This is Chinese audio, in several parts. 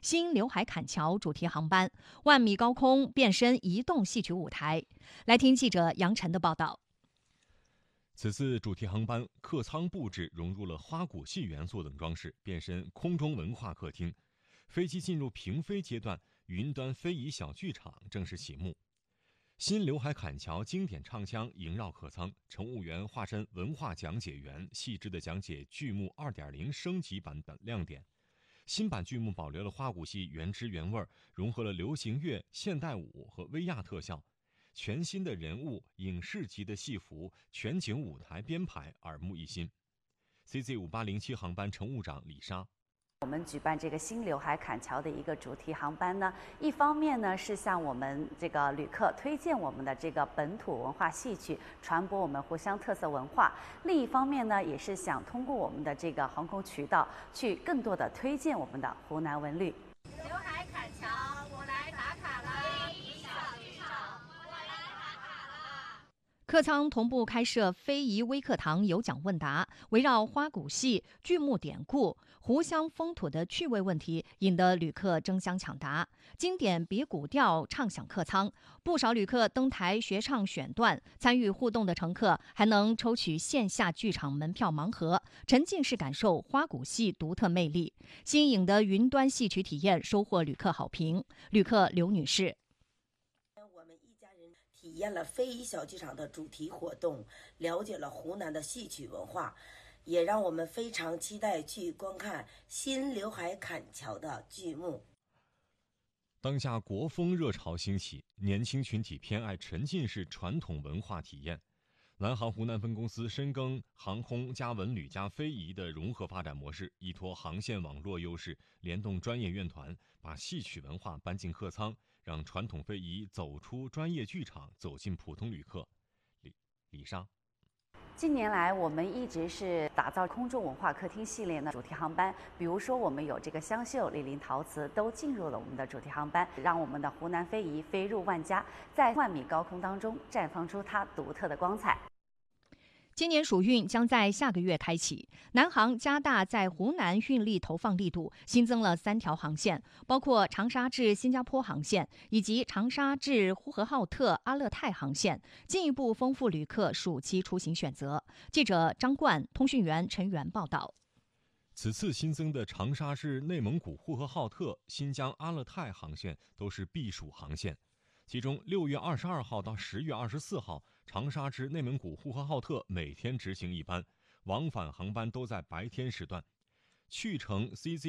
新刘海坎桥主题航班，万米高空变身移动戏曲舞台。来听记者杨晨的报道。 此次主题航班客舱布置融入了花鼓戏元素等装饰，变身空中文化客厅。飞机进入平飞阶段，云端非遗小剧场正式启幕。新刘海坎桥经典唱腔萦绕客舱，乘务员化身文化讲解员，细致地讲解剧目 2.0 升级版的亮点。新版剧目保留了花鼓戏原汁原味，融合了流行乐、现代舞和威亚特效。全新的人物、影视级的戏服、全景舞台编排耳目一新。CZ5807 航班乘务长李莎。 我们举办这个新刘海坎桥的一个主题航班呢，一方面呢是向我们这个旅客推荐我们的这个本土文化戏曲，传播我们湖湘特色文化；另一方面呢，也是想通过我们的这个航空渠道，去更多的推荐我们的湖南文旅。 刘海坎桥，我来打卡了。小剧场，我来打卡了。 客舱同步开设非遗微课堂有奖问答，围绕花鼓戏、剧目典故、湖湘风土的趣味问题，引得旅客争相抢答。经典比古调唱响客舱，不少旅客登台学唱选段，参与互动的乘客还能抽取线下剧场门票盲盒，沉浸式感受花鼓戏独特魅力。新颖的云端戏曲体验收获旅客好评。旅客刘女士。 我们一家人体验了非遗小剧场的主题活动，了解了湖南的戏曲文化，也让我们非常期待去观看新刘海坎桥的剧目。 当下国风热潮兴起，年轻群体偏爱沉浸式传统文化体验。南航湖南分公司深耕航空加文旅加非遗的融合发展模式，依托航线网络优势，联动专业院团，把戏曲文化搬进客舱，让传统非遗走出专业剧场，走进普通旅客。李莎。 近年来，我们一直是打造空中文化客厅系列的主题航班，比如说我们有这个湘绣、李林陶瓷都进入了我们的主题航班，让我们的湖南非遗飞入万家，在万米高空当中绽放出它独特的光彩。 今年暑运将在下个月开启，南航加大在湖南运力投放力度，新增了3条航线，包括长沙至新加坡航线以及长沙至呼和浩特阿勒泰航线，进一步丰富旅客暑期出行选择。记者张冠、通讯员陈元报道。 此次新增的长沙至内蒙古呼和浩特、新疆阿勒泰航线都是避暑航线。其中6月22号到10月24号，长沙至内蒙古呼和浩特每天执行一班，往返航班都在白天时段。去程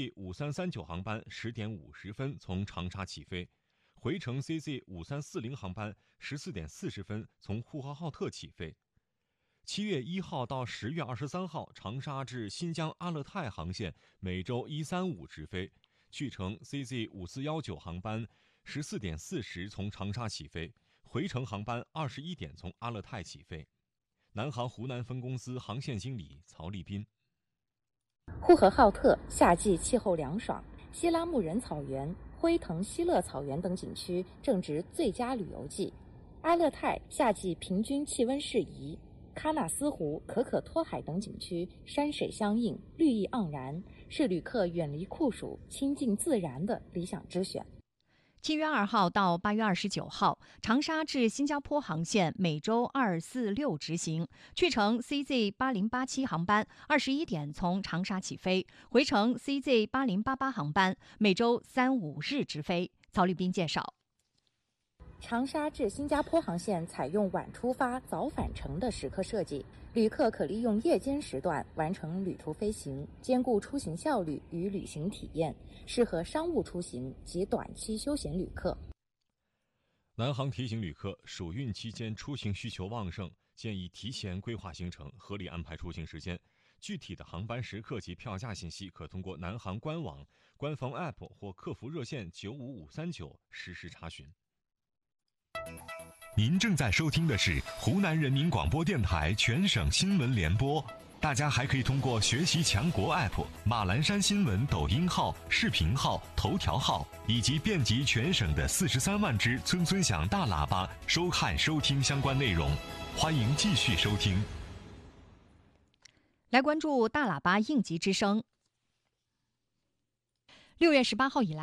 CZ5339 航班10点50分从长沙起飞，回程 CZ5340 航班14点40分从呼和浩特起飞。7月1号到10月23号，长沙至新疆阿勒泰航线每周135直飞，去程 CZ5419 航班14点40从长沙起飞，回程航班21点从阿勒泰起飞。南航湖南分公司航线经理曹立斌。 呼和浩特夏季气候凉爽，西拉木仁草原、辉腾西勒草原等景区正值最佳旅游季。阿勒泰夏季平均气温适宜，喀纳斯湖、可可托海等景区山水相映，绿意盎然，是旅客远离酷暑、亲近自然的理想之选。 7月2号到8月29号，长沙至新加坡航线每周246执行，去程 CZ8087 航班21点从长沙起飞，回程 CZ8088 航班每周3、5日直飞。曹立斌介绍。 长沙至新加坡航线采用晚出发、早返程的时刻设计，旅客可利用夜间时段完成旅途飞行，兼顾出行效率与旅行体验，适合商务出行及短期休闲旅客。 南航提醒旅客，暑运期间出行需求旺盛，建议提前规划行程，合理安排出行时间。具体的航班时刻及票价信息，可通过南航官网、官方 App 或客服热线95539实时查询。 您正在收听的是湖南人民广播电台全省新闻联播。大家还可以通过学习强国 App、马栏山新闻抖音号、视频号、头条号以及遍及全省的43万只村村响大喇叭收看收听相关内容。欢迎继续收听。 来关注大喇叭应急之声。6月18号以来，